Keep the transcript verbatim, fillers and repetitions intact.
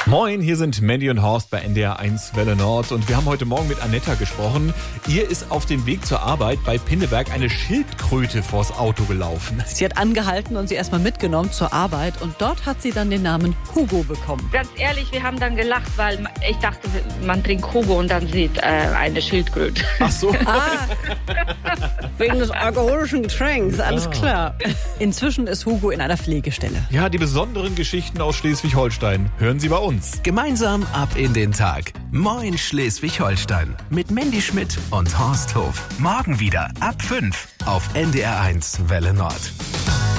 Moin, hier sind Mandy und Horst bei N D R eins Welle Nord und wir haben heute Morgen mit Anetta gesprochen. Ihr ist auf dem Weg zur Arbeit bei Pinneberg eine Schildkröte vors Auto gelaufen. Sie hat angehalten und sie erstmal mitgenommen zur Arbeit und dort hat sie dann den Namen Hugo bekommen. Ganz ehrlich, wir haben dann gelacht, weil ich dachte, man trinkt Hugo und dann sieht äh, eine Schildkröte. Ach so. Ah, wegen des alkoholischen Getränks, alles ah. klar. Inzwischen ist Hugo in einer Pflegestelle. Ja, die besonderen Geschichten aus Schleswig-Holstein hören Sie bei uns. Gemeinsam ab in den Tag. Moin Schleswig-Holstein. Mit Mandy Schmidt und Horst Hof. Morgen wieder ab fünf auf N D R eins Welle Nord.